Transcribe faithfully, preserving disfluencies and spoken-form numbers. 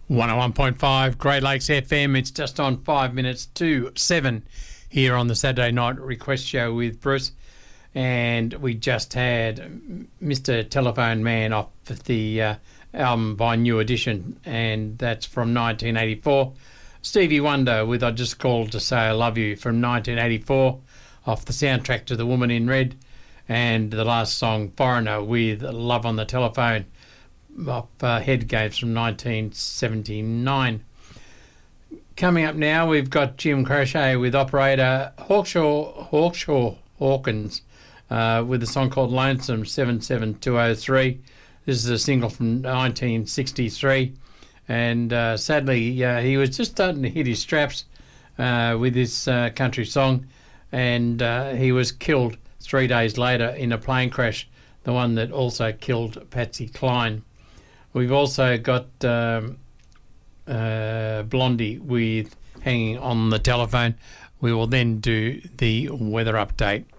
one oh one point five Great Lakes F M. It's just on five minutes to seven here on the Saturday Night Request Show with Bruce. And we just had Mister Telephone Man off the uh, album by New Edition, and that's from nineteen eighty-four. Stevie Wonder with I Just Called to Say I Love You from nineteen eighty-four, off the soundtrack to The Woman in Red. And the last song, Foreigner, with Love on the Telephone, off uh, Head Games from nineteen seventy-nine. Coming up now, we've got Jim Crochet with operator Hawkshaw, Hawkshaw Hawkins uh, with a song called Lonesome seven seven two oh three. This is a single from nineteen sixty-three. And uh, sadly, uh, he was just starting to hit his straps uh, with this uh, country song, and uh, he was killed three days later in a plane crash, the one that also killed Patsy Cline. We've also got um, uh, Blondie with Hanging on the Telephone. We will then do the weather update.